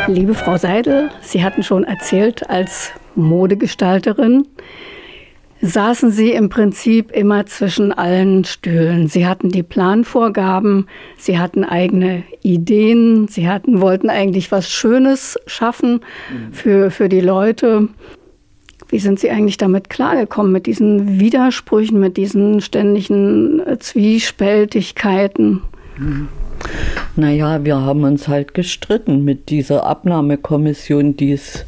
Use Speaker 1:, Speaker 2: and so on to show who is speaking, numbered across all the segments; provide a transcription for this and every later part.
Speaker 1: Liebe Frau Seidel, Sie hatten schon erzählt, als Modegestalterin saßen Sie im Prinzip immer zwischen allen Stühlen. Sie hatten die Planvorgaben, Sie hatten eigene Ideen, Sie wollten eigentlich was Schönes schaffen für die Leute. Wie sind Sie eigentlich damit klargekommen, mit diesen Widersprüchen, mit diesen ständigen Zwiespältigkeiten?
Speaker 2: Naja, wir haben uns halt gestritten mit dieser Abnahmekommission, die es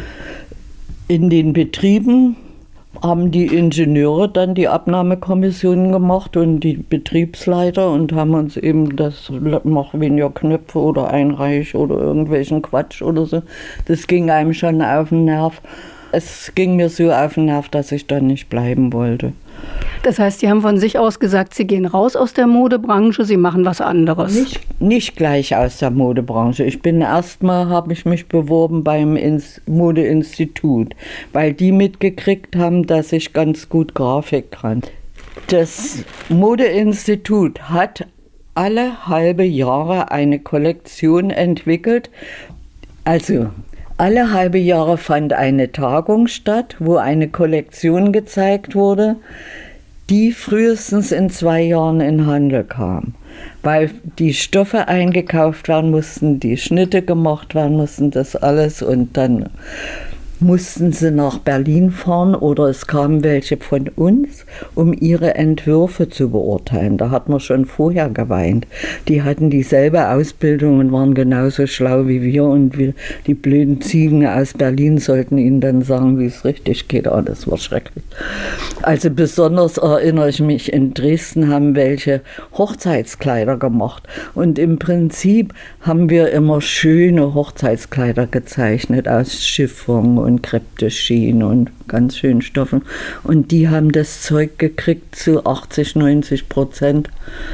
Speaker 2: in den Betrieben haben die Ingenieure dann die Abnahmekommissionen gemacht und die Betriebsleiter und haben uns eben das, mach weniger Knöpfe oder einreich oder irgendwelchen Quatsch oder so. Das ging einem schon auf den Nerv. Es ging mir so auf den Nerv, dass ich dann nicht bleiben wollte.
Speaker 1: Das heißt, Sie haben von sich aus gesagt, Sie gehen raus aus der Modebranche, Sie machen was anderes.
Speaker 2: Nicht gleich aus der Modebranche. Habe ich mich beworben beim Modeinstitut, weil die mitgekriegt haben, dass ich ganz gut Grafik kann. Das Modeinstitut hat alle halbe Jahre eine Kollektion entwickelt. Also alle halbe Jahre fand eine Tagung statt, wo eine Kollektion gezeigt wurde, die frühestens in 2 Jahren in Handel kam. Weil die Stoffe eingekauft werden mussten, die Schnitte gemacht werden mussten, das alles. Und dann mussten sie nach Berlin fahren oder es kamen welche von uns, um ihre Entwürfe zu beurteilen. Da hat man schon vorher geweint. Die hatten dieselbe Ausbildung und waren genauso schlau wie wir und die blöden Ziegen aus Berlin sollten ihnen dann sagen, wie es richtig geht. Oh, das war schrecklich. Also besonders erinnere ich mich, in Dresden haben welche Hochzeitskleider gemacht und im Prinzip haben wir immer schöne Hochzeitskleider gezeichnet aus Chiffon und Crêpe de Chine und ganz schönen Stoffen. Und die haben das Zeug gekriegt zu 80-90%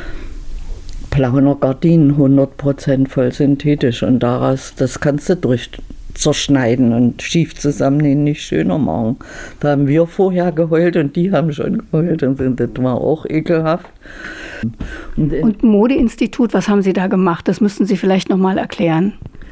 Speaker 2: Plauner Gardinen, 100% voll synthetisch. Und daraus, das kannst du zerschneiden und schief zusammennähen, nicht schöner machen. Da haben wir vorher geheult und die haben schon geheult und das war auch ekelhaft.
Speaker 1: Und Modeinstitut, was haben Sie da gemacht? Das müssten Sie vielleicht noch mal erklären.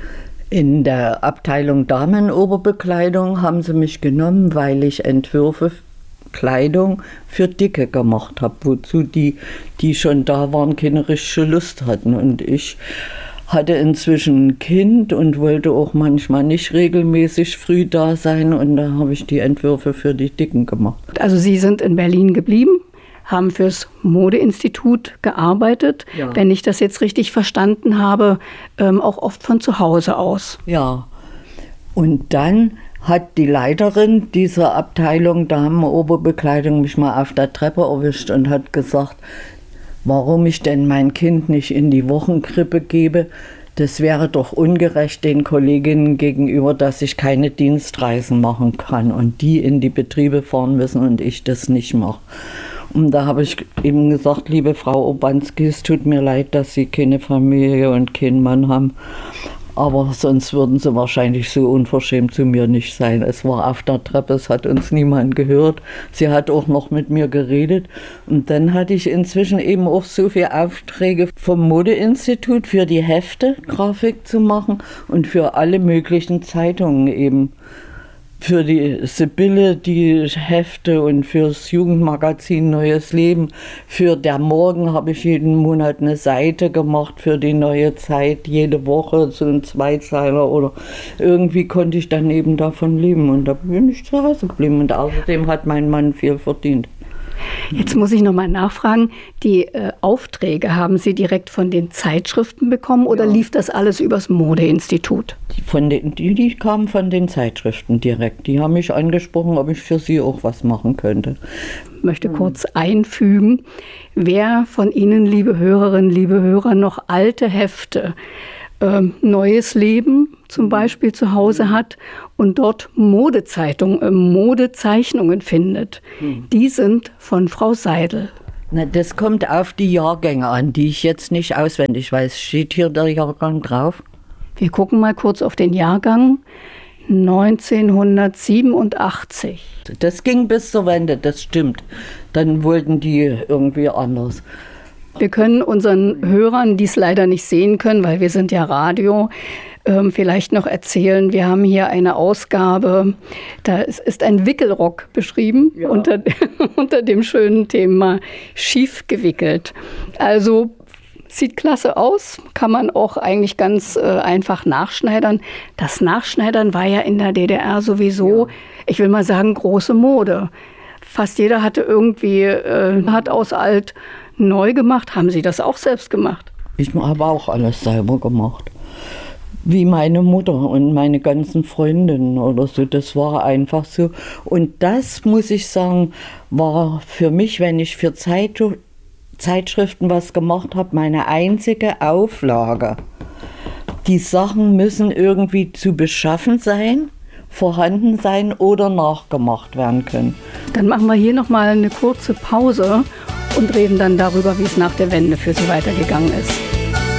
Speaker 2: In der Abteilung Damenoberbekleidung haben sie mich genommen, weil ich Entwürfe, Kleidung für Dicke gemacht habe, wozu die schon da waren, keine richtige Lust hatten. Und ich hatte inzwischen ein Kind und wollte auch manchmal nicht regelmäßig früh da sein und da habe ich die Entwürfe für die Dicken gemacht.
Speaker 1: Also Sie sind in Berlin geblieben, haben fürs Modeinstitut gearbeitet, ja. Wenn ich das jetzt richtig verstanden habe, auch oft von zu Hause aus.
Speaker 2: Ja, und dann hat die Leiterin dieser Abteilung Damenoberbekleidung mich mal auf der Treppe erwischt und hat gesagt, warum ich denn mein Kind nicht in die Wochenkrippe gebe. Das wäre doch ungerecht den Kolleginnen gegenüber, dass ich keine Dienstreisen machen kann und die in die Betriebe fahren müssen und ich das nicht mache. Und da habe ich eben gesagt, liebe Frau Urbanski, es tut mir leid, dass Sie keine Familie und keinen Mann haben. Aber sonst würden Sie wahrscheinlich so unverschämt zu mir nicht sein. Es war auf der Treppe, es hat uns niemand gehört. Sie hat auch noch mit mir geredet. Und dann hatte ich inzwischen eben auch so viele Aufträge vom Modeinstitut für die Hefte Grafik zu machen und für alle möglichen Zeitungen eben. Für die Sibylle die Hefte und fürs Jugendmagazin Neues Leben. Für Der Morgen habe ich jeden Monat eine Seite gemacht für die Neue Zeit, jede Woche so ein Zweizeiler oder irgendwie konnte ich dann eben davon leben und da bin ich zu Hause geblieben und außerdem hat mein Mann viel verdient.
Speaker 1: Jetzt muss ich noch mal nachfragen, die Aufträge haben Sie direkt von den Zeitschriften bekommen oder lief das alles übers Modeinstitut?
Speaker 2: Die kamen von den Zeitschriften direkt. Die haben mich angesprochen, ob ich für sie auch was machen könnte.
Speaker 1: Ich möchte kurz einfügen, wer von Ihnen, liebe Hörerinnen, liebe Hörer, noch alte Hefte Neues Leben zum Beispiel zu Hause hat und dort Modezeichnungen findet. Die sind von Frau Seidel.
Speaker 2: Na, das kommt auf die Jahrgänge an, die ich jetzt nicht auswendig weiß. Steht hier der Jahrgang drauf?
Speaker 1: Wir gucken mal kurz auf den Jahrgang 1987.
Speaker 2: Das ging bis zur Wende, das stimmt. Dann wollten die irgendwie anders.
Speaker 1: Wir können unseren Hörern, die es leider nicht sehen können, weil wir sind ja Radio, vielleicht noch erzählen. Wir haben hier eine Ausgabe, da ist ein Wickelrock beschrieben, ja, unter dem schönen Thema schief gewickelt. Also sieht klasse aus, kann man auch eigentlich ganz einfach nachschneidern. Das Nachschneidern war ja in der DDR sowieso, ich will mal sagen, große Mode. Fast jeder hatte irgendwie, hat aus alt neu gemacht. Haben Sie das auch selbst gemacht?
Speaker 2: Ich habe auch alles selber gemacht. Wie meine Mutter und meine ganzen Freundinnen oder so. Das war einfach so. Und das, muss ich sagen, war für mich, wenn ich für Zeitschriften was gemacht habe, meine einzige Auflage. Die Sachen müssen irgendwie zu beschaffen sein, vorhanden sein oder nachgemacht werden können.
Speaker 1: Dann machen wir hier nochmal eine kurze Pause und reden dann darüber, wie es nach der Wende für Sie weitergegangen ist.